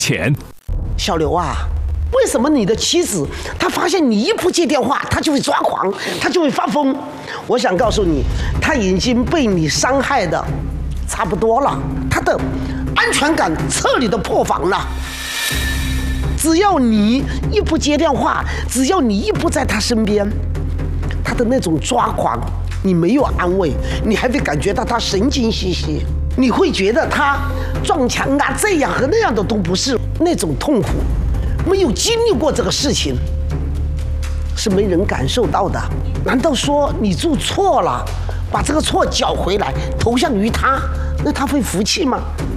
钱。 小刘啊，为什么你的妻子她发现你一不接电话，她就会抓狂，她就会发疯？我想告诉你，她已经被你伤害的差不多了，她的安全感彻底的破防了。只要你一不接电话，只要你一不在她身边，她的那种抓狂，你没有安慰，你还会感觉到她神经兮兮，你会觉得她撞墙啊，这样和那样的都不是那种痛苦。没有经历过这个事情，是没人感受到的。难道说你做错了，把这个错缴回来，投向于他，那他会服气吗？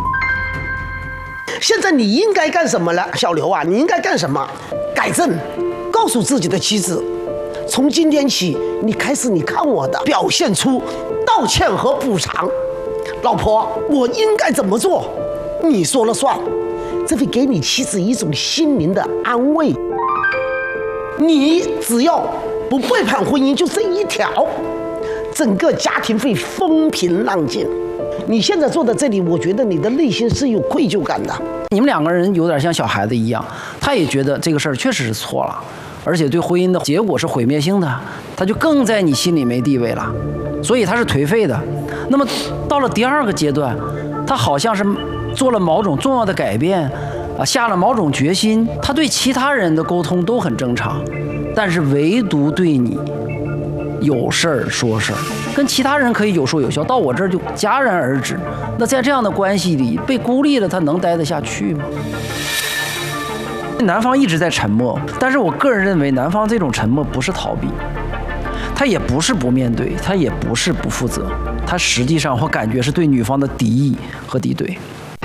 现在你应该干什么了，小刘啊？你应该干什么？改正，告诉自己的妻子，从今天起，你开始你看我的，表现出道歉和补偿。老婆，我应该怎么做？你说了算。这会给你妻子一种心灵的安慰。你只要不背叛婚姻，就这一条，整个家庭会风平浪静。你现在坐在这里，我觉得你的内心是有愧疚感的。 你们两个人有点像小孩子一样，他也觉得这个事儿确实是错了，而且对婚姻的结果是毁灭性的，他就更在你心里没地位了，所以他是颓废的。那么到了第二个阶段，他好像是做了某种重要的改变，下了某种决心，他对其他人的沟通都很正常，但是唯独对你有事儿说事儿，跟其他人可以有说有笑，到我这儿就戛然而止。那在这样的关系里被孤立了，他能待得下去吗？男方一直在沉默，但是我个人认为男方这种沉默不是逃避，他也不是不面对，他也不是不负责，他实际上我感觉是对女方的敌意和敌对。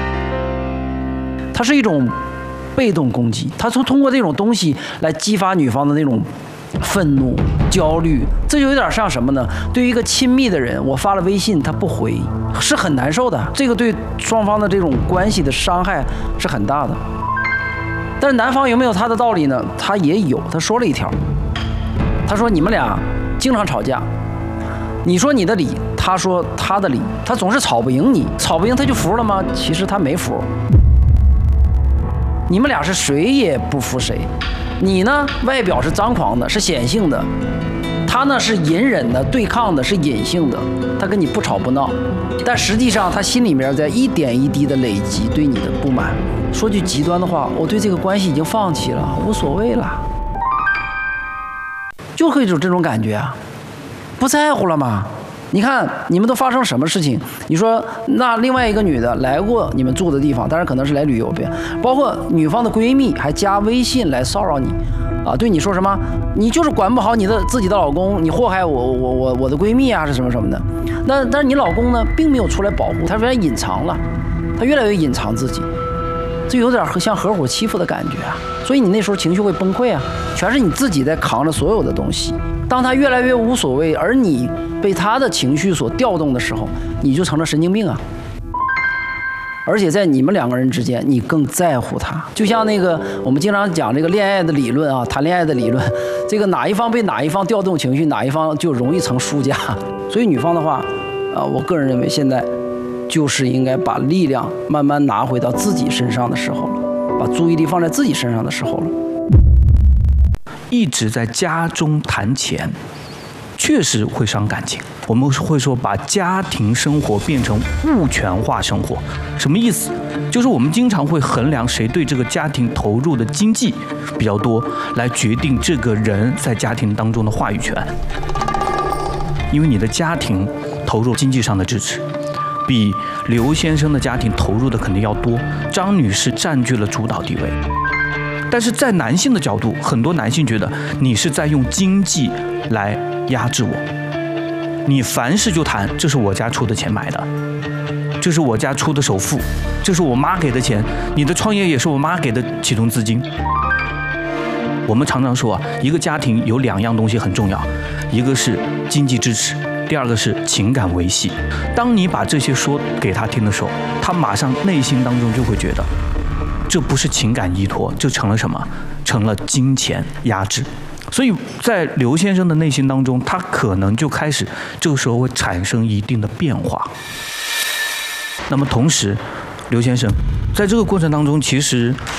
它是一种被动攻击，他通过这种东西来激发女方的那种愤怒、焦虑，这就有点像什么呢？对于一个亲密的人，我发了微信他不回，是很难受的，这个对双方的这种关系的伤害是很大的。但是男方有没有他的道理呢？他也有，他说了一条，他说你们俩经常吵架，你说你的理，他说他的理，他总是吵不赢你，吵不赢他就服了吗？其实他没服。你们俩是谁也不服谁，你呢外表是张狂的，是显性的，他呢是隐忍的、对抗的，是隐性的。他跟你不吵不闹，但实际上他心里面在一点一滴的累积对你的不满。说句极端的话，我对这个关系已经放弃了，无所谓了，就会有这种感觉啊，不在乎了吗？你看你们都发生什么事情？你说那另外一个女的来过你们住的地方，当然可能是来旅游呗，包括女方的闺蜜还加微信来骚扰你，对你说什么？你就是管不好你的自己的老公，你祸害我的闺蜜啊，是什么什么的。但是你老公呢，并没有出来保护，他越来越隐藏了，他越来越隐藏自己，这有点像合伙欺负的感觉啊。所以你那时候情绪会崩溃啊，全是你自己在扛着所有的东西。当他越来越无所谓，而你被他的情绪所调动的时候，你就成了神经病啊！而且在你们两个人之间，你更在乎他。就像那个我们经常讲这个恋爱的理论啊，谈恋爱的理论，这个哪一方被哪一方调动情绪，哪一方就容易成输家。所以女方的话，我个人认为现在就是应该把力量慢慢拿回到自己身上的时候了，把注意力放在自己身上的时候了。 一直在家中谈钱，确实会伤感情。我们会说把家庭生活变成物权化生活，什么意思？就是我们经常会衡量谁对这个家庭投入的经济比较多，来决定这个人在家庭当中的话语权。因为你的家庭投入经济上的支持，比刘先生的家庭投入的肯定要多，张女士占据了主导地位。但是在男性的角度，很多男性觉得你是在用经济来压制我，你凡事就谈这是我家出的钱买的，这是我家出的首付，这是我妈给的钱，你的创业也是我妈给的启动资金。我们常常说啊，一个家庭有两样东西很重要，一个是经济支持，第二个是情感维系。当你把这些说给他听的时候，他马上内心当中就会觉得这不是情感依托，这成了什么？成了金钱压制。所以在刘先生的内心当中，他可能就开始这个时候会产生一定的变化。那么同时，刘先生在这个过程当中，其实